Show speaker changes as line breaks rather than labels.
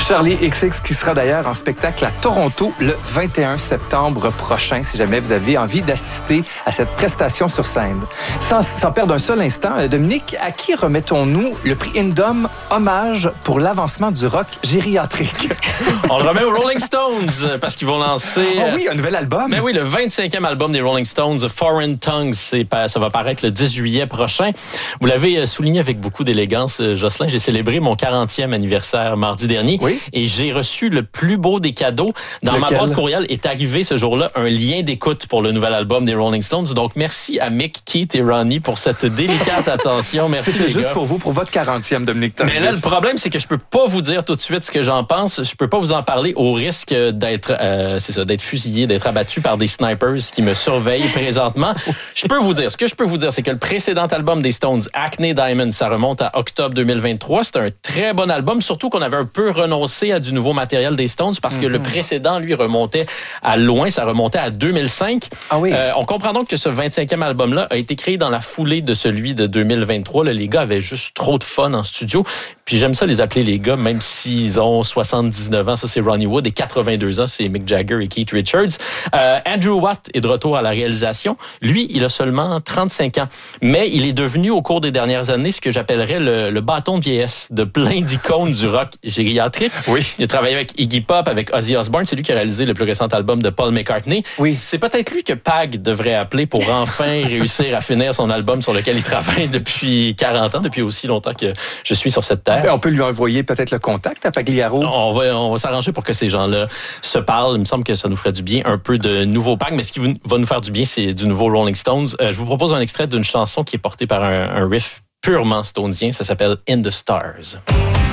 Charlie XX qui sera d'ailleurs en spectacle à Toronto le 21 septembre prochain, si jamais vous avez envie d'assister à cette prestation sur scène. Sans perdre un seul instant, Dominique, à qui remettons-nous le prix Indom Hommage pour l'avancement du rock gériatrique?
On le remet aux Rolling Stones parce qu'ils vont lancer...
Oh oui, un nouvel album.
Mais oui, le 25e album des Rolling Stones, Foreign Tongues, ça va paraître le 10 juillet prochain. Vous l'avez souligné avec beaucoup d'élégance, Jocelyn. J'ai célébré mon 40e anniversaire mardi dernier.
Oui.
Et j'ai reçu le plus beau des cadeaux. Dans ma boîte courriel est arrivé ce jour-là un lien d'écoute pour le nouvel album des Rolling Stones. Donc, merci à Mick, Keith et Ronnie pour cette délicate attention. Merci,
C'était
les
juste
gars.
pour vous, pour votre 40e, Dominique Tardif.
Mais là, le problème, c'est que je peux pas vous dire tout de suite ce que j'en pense. Je peux pas vous en parler au risque d'être fusillé, d'être abattu par des snipers qui me surveillent présentement. Ce que je peux vous dire, c'est que le précédent album des Stones, Acne Diamond, ça remonte à octobre 2023. C'est un très bon album, surtout qu'on avait un peu renoncé à du nouveau matériel des Stones parce que le précédent, lui, remontait à loin. Ça remontait à 2005.
Ah oui.
On comprend donc que ce 25e album-là a été créé dans la foulée de celui de 2023. Là, les gars avaient juste trop de fun en studio. Puis j'aime ça les appeler les gars, même s'ils ont 79 ans. Ça, c'est Ronnie Wood. Et 82 ans, c'est Mick Jagger et Keith Richards. Andrew Watt est de retour à la réalisation. Lui, il a seulement 35 ans. Mais il est devenu, au cours des dernières années, ce que j'appellerais le bâton de vieillesse de plein d'icônes du rock gériatrique.
Oui.
Il a travaillé avec Iggy Pop, avec Ozzy Osbourne. C'est lui qui a réalisé le plus récent album de Paul McCartney.
Oui.
C'est peut-être lui que Pag devrait appeler pour enfin réussir à finir son album sur lequel il travaille depuis 40 ans, depuis aussi longtemps que je suis sur cette terre.
On peut lui envoyer peut-être le contact à Pagliaro.
On va s'arranger pour que ces gens-là se parlent. Il me semble que ça nous ferait du bien, un peu de nouveau Pag, mais ce qui va nous faire du bien, c'est du nouveau Rolling Stones. Je vous propose un extrait d'une chanson qui est portée par un riff purement stonesien. Ça s'appelle In the Stars.